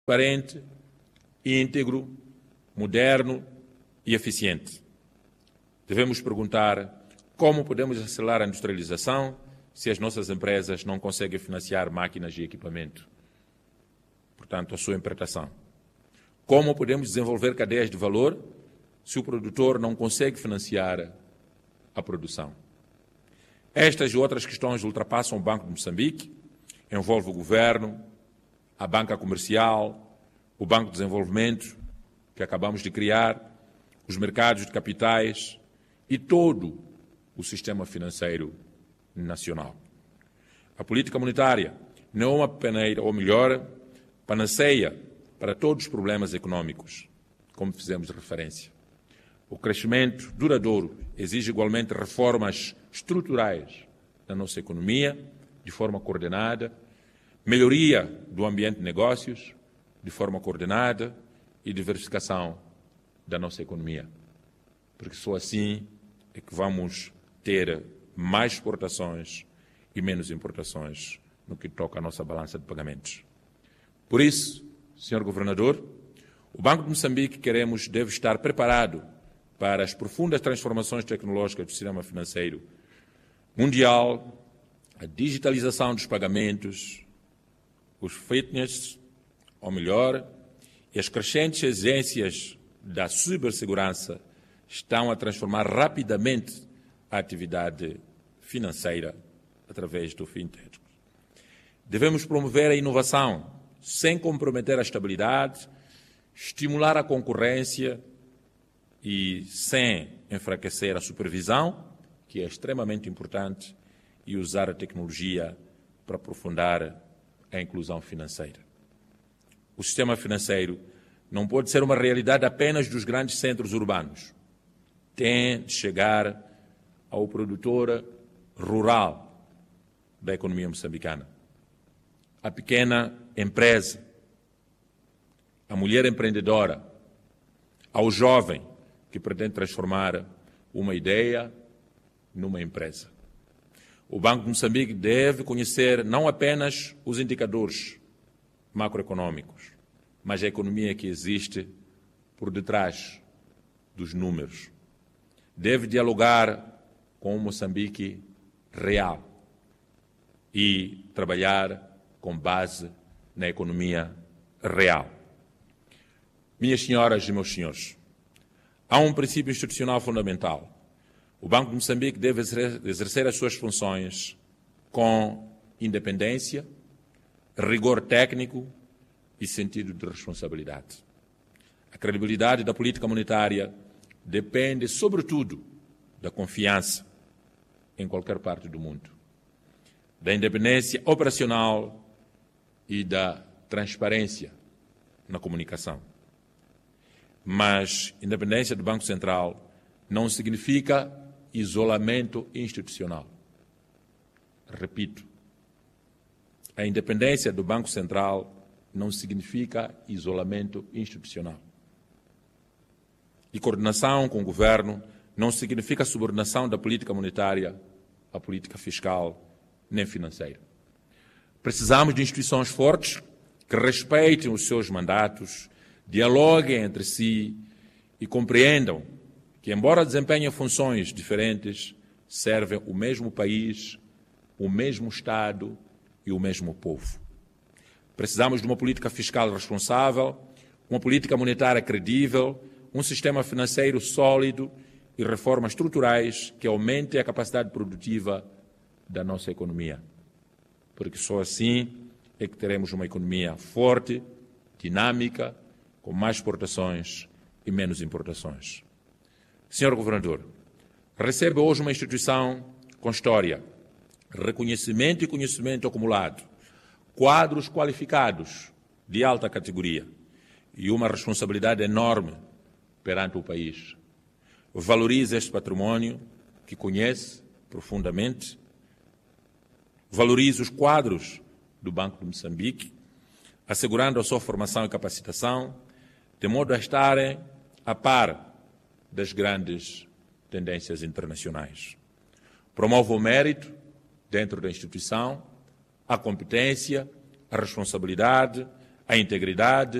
transparente, íntegro, moderno e eficiente. Devemos perguntar como podemos acelerar a industrialização se as nossas empresas não conseguem financiar máquinas e equipamento, portanto, a sua importação. Como podemos desenvolver cadeias de valor se o produtor não consegue financiar a produção? Estas e outras questões ultrapassam o Banco de Moçambique, envolvem o governo, a banca comercial, o Banco de Desenvolvimento, que acabamos de criar, os mercados de capitais e todo o sistema financeiro nacional. A política monetária não é uma peneira, ou melhor, panaceia para todos os problemas econômicos, como fizemos referência. O crescimento duradouro exige igualmente reformas estruturais na nossa economia, de forma coordenada, melhoria do ambiente de negócios, de forma coordenada e diversificação da nossa economia. Porque só assim é que vamos ter mais exportações e menos importações no que toca à nossa balança de pagamentos. Por isso, Sr. Governador, o Banco de Moçambique deve estar preparado para as profundas transformações tecnológicas do sistema financeiro mundial, a digitalização dos pagamentos, os fitness, ou melhor, e as crescentes exigências da cibersegurança estão a transformar rapidamente a atividade financeira através do fintech. Devemos promover a inovação sem comprometer a estabilidade, estimular a concorrência e sem enfraquecer a supervisão, que é extremamente importante, e usar a tecnologia para aprofundar a inclusão financeira. O sistema financeiro não pode ser uma realidade apenas dos grandes centros urbanos. Tem de chegar ao produtor rural da economia moçambicana, a pequena empresa, a mulher empreendedora, ao jovem que pretende transformar uma ideia numa empresa. O Banco de Moçambique deve conhecer não apenas os indicadores macroeconômicos, mas a economia que existe por detrás dos números. Deve dialogar com o Moçambique real e trabalhar com base na economia real. Minhas senhoras e meus senhores, há um princípio institucional fundamental. O Banco de Moçambique deve exercer as suas funções com independência, rigor técnico e sentido de responsabilidade. A credibilidade da política monetária depende, sobretudo, da confiança em qualquer parte do mundo, da independência operacional e da transparência na comunicação. Mas independência do Banco Central não significa isolamento institucional. Repito, a independência do Banco Central não significa isolamento institucional. E coordenação com o governo não significa subordinação da política monetária à política fiscal nem financeira. Precisamos de instituições fortes que respeitem os seus mandatos, dialoguem entre si e compreendam que, embora desempenhem funções diferentes, servem o mesmo país, o mesmo Estado e o mesmo povo. Precisamos de uma política fiscal responsável, uma política monetária credível, um sistema financeiro sólido e reformas estruturais que aumentem a capacidade produtiva da nossa economia. Porque só assim é que teremos uma economia forte, dinâmica, com mais exportações e menos importações. Senhor Governador, recebe hoje uma instituição com história, reconhecimento e conhecimento acumulado, quadros qualificados de alta categoria e uma responsabilidade enorme perante o país. Valorize este património que conhece profundamente, valorize os quadros do Banco de Moçambique, assegurando a sua formação e capacitação, de modo a estarem a par das grandes tendências internacionais. Promova o mérito dentro da instituição, a competência, a responsabilidade, a integridade